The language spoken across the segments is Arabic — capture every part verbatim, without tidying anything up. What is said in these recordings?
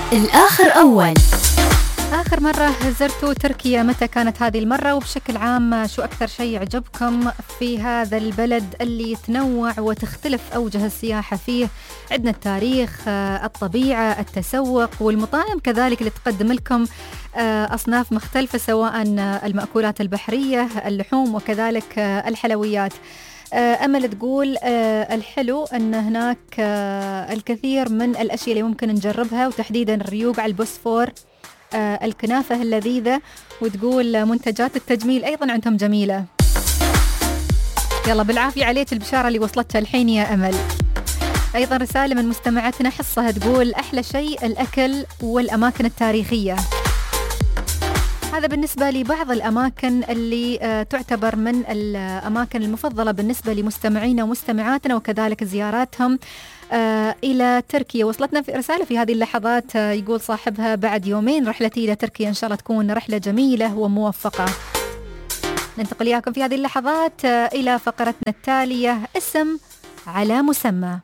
الآخر أول. آخر مرة زرتوا تركيا متى كانت هذه المرة؟ وبشكل عام شو أكثر شيء يعجبكم في هذا البلد اللي يتنوع وتختلف أوجه السياحة فيه؟ عندنا التاريخ، الطبيعة، التسوق، والمطاعم كذلك اللي تقدم لكم أصناف مختلفة سواء المأكولات البحرية، اللحوم، وكذلك الحلويات. أمل تقول الحلو أن هناك الكثير من الأشياء اللي ممكن نجربها، وتحديدا الريوق على البوسفور، الكنافة اللذيذة، وتقول منتجات التجميل أيضا عندهم جميلة. يلا بالعافية عليك البشارة اللي وصلتها الحين يا أمل. أيضا رسالة من مستمعتنا حصة تقول أحلى شيء الأكل والأماكن التاريخية. هذا بالنسبة لبعض الأماكن اللي تعتبر من الأماكن المفضلة بالنسبة لمستمعينا ومستمعاتنا، وكذلك زياراتهم إلى تركيا. وصلتنا في رسالة في هذه اللحظات يقول صاحبها بعد يومين رحلتي إلى تركيا، إن شاء الله تكون رحلة جميلة وموفقة. ننتقل إياكم في هذه اللحظات إلى فقرتنا التالية، اسم على مسمى.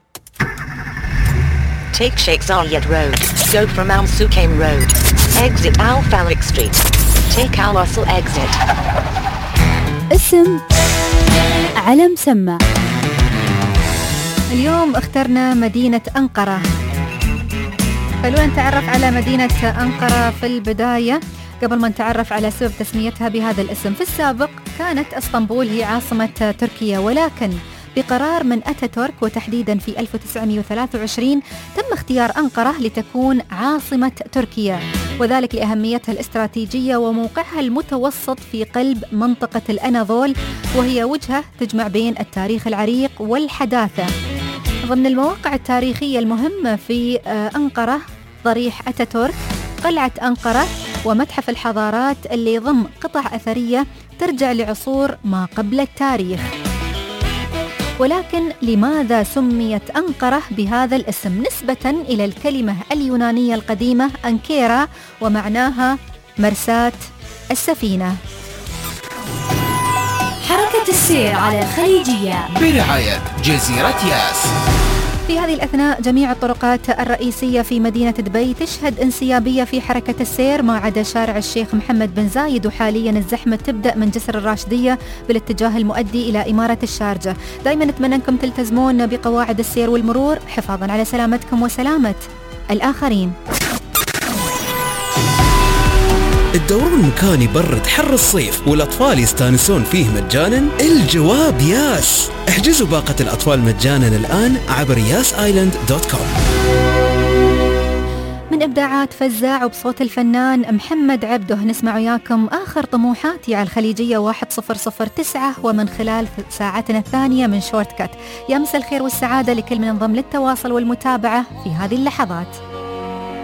Take Sheikh Zayed Road, go from Al Sukaim Road, exit Al Farik Street, take Al Wasl exit. اسم على مسمى. اليوم اخترنا مدينة أنقرة. خلونا نتعرف على مدينة أنقرة في البداية قبل ما نتعرف على سبب تسميتها بهذا الاسم. في السابق كانت اسطنبول هي عاصمة تركيا، ولكن بقرار من أتاتورك وتحديدا في ألف وتسعمائة وثلاثة وعشرين تم اختيار أنقرة لتكون عاصمة تركيا، وذلك لأهميتها الاستراتيجية وموقعها المتوسط في قلب منطقة الأناضول، وهي وجهة تجمع بين التاريخ العريق والحداثة. ضمن المواقع التاريخية المهمة في أنقرة ضريح أتاتورك، قلعة أنقرة، ومتحف الحضارات اللي يضم قطع أثرية ترجع لعصور ما قبل التاريخ. ولكن لماذا سميت أنقرة بهذا الاسم؟ نسبة إلى الكلمة اليونانية القديمة أنكيرا، ومعناها مرساة السفينة. حركة السير على الخليجية برعاية جزيرة ياس. في هذه الأثناء جميع الطرقات الرئيسية في مدينة دبي تشهد انسيابية في حركة السير ما عدا شارع الشيخ محمد بن زايد، وحاليا الزحمة تبدأ من جسر الراشدية بالاتجاه المؤدي إلى إمارة الشارجة. دائما نتمنى أنكم تلتزمون بقواعد السير والمرور حفاظا على سلامتكم وسلامة الآخرين. تدورون مكان يبرد حر الصيف والأطفال يستانسون فيه مجانا؟ الجواب ياس. احجزوا باقة الأطفال مجانا الآن عبر ياس آيلاند دوت كوم. من إبداعات فزاع وبصوت الفنان محمد عبده نسمع وياكم آخر طموحاتي على الخليجية واحد صفر صفر تسعة، ومن خلال ساعتنا الثانية من شورت كات. يا مساء الخير والسعادة لكل من انضم للتواصل والمتابعة في هذه اللحظات.